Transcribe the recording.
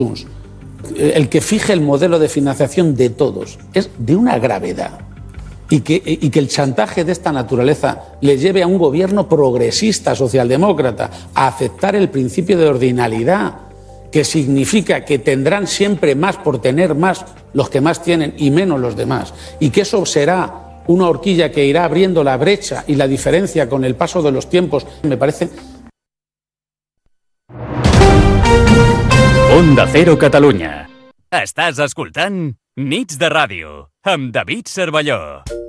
el que fije el modelo de financiación de todos, es de una gravedad. Y que el chantaje de esta naturaleza le lleve a un gobierno progresista, socialdemócrata, a aceptar el principio de ordinalidad, que significa que tendrán siempre más por tener más los que más tienen y menos los demás, y que eso será una horquilla que irá abriendo la brecha y la diferencia con el paso de los tiempos, me parece. Onda Cero Catalunya. Estàs escoltant Nits de Ràdio amb David Cervelló.